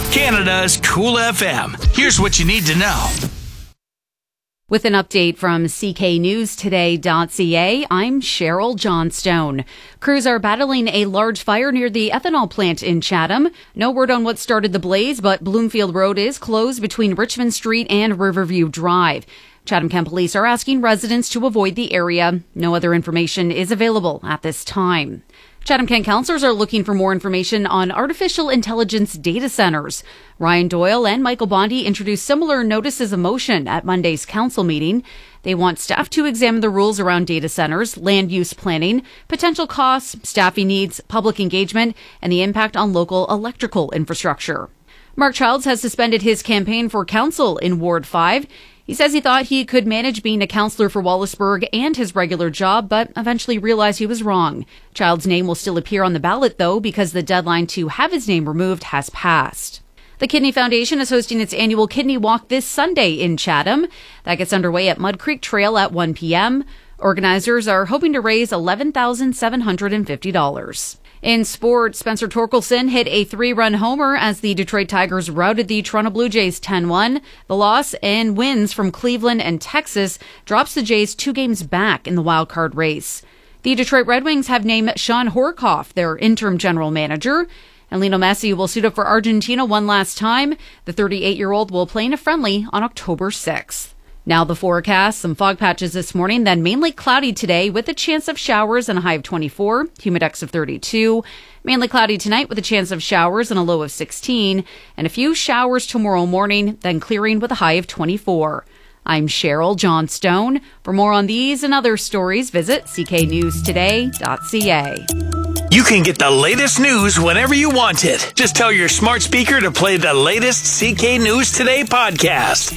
Canada's Cool FM. Here's what you need to know. With an update from cknewstoday.ca, I'm Cheryl Johnstone. Crews are battling a large fire near the ethanol plant in Chatham. No word on what started the blaze, but Bloomfield Road is closed between Richmond Street and Riverview Drive. Chatham-Kent Police are asking residents to avoid the area. No other information is available at this time. Chatham-Kent councillors are looking for more information on artificial intelligence data centers. Ryan Doyle and Michael Bondi introduced similar notices of motion at Monday's council meeting. They want staff to examine the rules around data centers, land use planning, potential costs, staffing needs, public engagement, and the impact on local electrical infrastructure. Mark Childs has suspended his campaign for council in Ward 5. He says he thought he could manage being a councillor for Wallaceburg and his regular job, but eventually realized he was wrong. Child's name will still appear on the ballot, though, because the deadline to have his name removed has passed. The Kidney Foundation is hosting its annual Kidney Walk this Sunday in Chatham. That gets underway at Mud Creek Trail at 1 p.m. Organizers are hoping to raise $11,750. In sports, Spencer Torkelson hit a 3-run homer as the Detroit Tigers routed the Toronto Blue Jays 10-1. The loss and wins from Cleveland and Texas drops the Jays 2 games back in the wild-card race. The Detroit Red Wings have named Sean Horkoff their interim general manager. And Lionel Messi will suit up for Argentina one last time. The 38-year-old will play in a friendly on October 6th. Now the forecast, some fog patches this morning, then mainly cloudy today with a chance of showers and a high of 24, humidex of 32. Mainly cloudy tonight with a chance of showers and a low of 16, and a few showers tomorrow morning, then clearing with a high of 24. I'm Cheryl Johnstone. For more on these and other stories, visit cknewstoday.ca. You can get the latest news whenever you want it. Just tell your smart speaker to play the latest CK News Today podcast.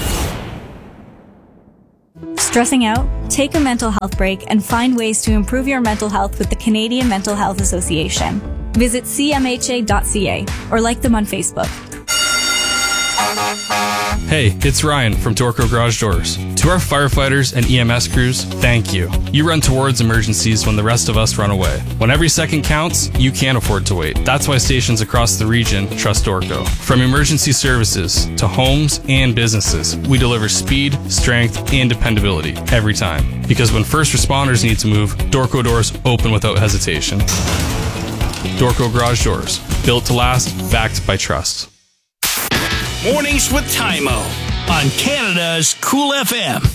Stressing out? Take a mental health break and find ways to improve your mental health with the Canadian Mental Health Association. Visit cmha.ca or like them on Facebook. Hey, it's Ryan from Dorco Garage Doors. To our firefighters and EMS crews, thank you. You run towards emergencies when the rest of us run away. When every second counts, you can't afford to wait. That's why stations across the region trust Dorco. From emergency services to homes and businesses, we deliver speed, strength, and dependability every time. Because when first responders need to move, Dorco doors open without hesitation. Dorco Garage Doors, built to last, backed by trust. Mornings with Tymo on Canada's Cool FM.